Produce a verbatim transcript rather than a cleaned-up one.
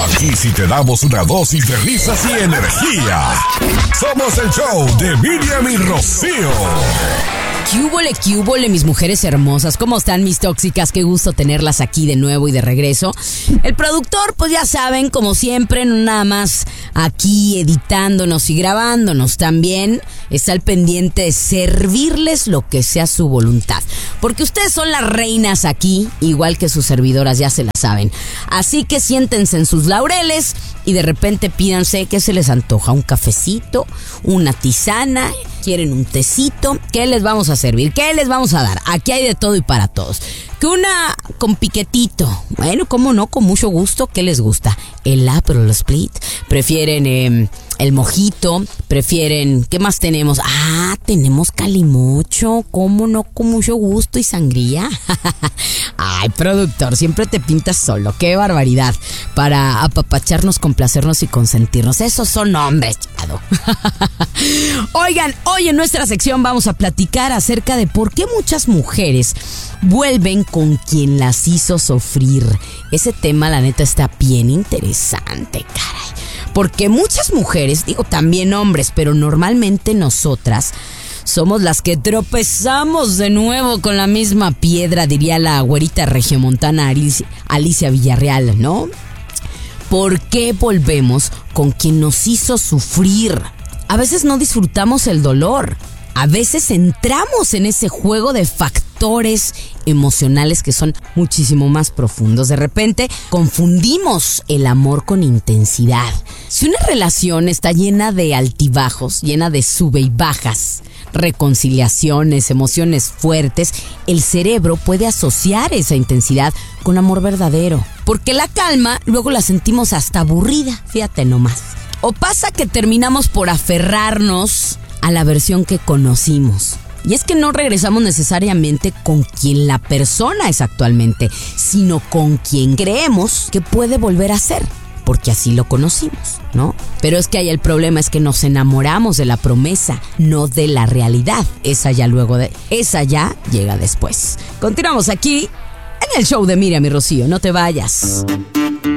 Aquí sí te damos una dosis de risas y energía. Somos el show de Miriam y Rocío. ¿Qué húbole, qué húbole, mis mujeres hermosas? ¿Cómo están, mis tóxicas? Qué gusto tenerlas aquí de nuevo y de regreso. El productor, pues ya saben, como siempre, no nada más aquí editándonos y grabándonos, también está al pendiente de servirles lo que sea su voluntad. Porque ustedes son las reinas aquí, igual que sus servidoras, ya se la saben. Así que siéntense en sus laureles y de repente pídanse qué se les antoja. Un cafecito, una tisana, quieren un tecito. ¿Qué les vamos a servir? ¿Qué les vamos a dar? Aquí hay de todo y para todos. Que una con piquetito. Bueno, cómo no, con mucho gusto. ¿Qué les gusta? El Aperol Split. Prefieren eh, el mojito. Prefieren, ¿qué más tenemos? Ah, tenemos calimocho. ¿Cómo no? Con mucho gusto. Y sangría. Ay, productor, siempre te pintas solo. Qué barbaridad. Para apapacharnos, complacernos y consentirnos. Esos son hombres, chado. Oigan, hoy en nuestra sección vamos a platicar acerca de por qué muchas mujeres vuelven con quien las hizo sufrir. Ese tema, la neta, está bien interesante, caray. Porque muchas mujeres, digo también hombres, pero normalmente nosotras somos las que tropezamos de nuevo con la misma piedra, diría la güerita regiomontana Alicia, Alicia Villarreal, ¿no? ¿Por qué volvemos con quien nos hizo sufrir? A veces no disfrutamos el dolor. A veces entramos en ese juego de factores emocionales que son muchísimo más profundos. De repente confundimos el amor con intensidad. Si una relación está llena de altibajos, llena de sube y bajas, reconciliaciones, emociones fuertes, el cerebro puede asociar esa intensidad con amor verdadero. Porque la calma luego la sentimos hasta aburrida, fíjate nomás. O pasa que terminamos por aferrarnos a la versión que conocimos. Y es que no regresamos necesariamente con quien la persona es actualmente, sino con quien creemos que puede volver a ser, porque así lo conocimos, ¿no? Pero es que ahí el problema es que nos enamoramos de la promesa, no de la realidad. Esa ya luego de, esa ya llega después. Continuamos aquí en el show de Miriam y Rocío. No te vayas.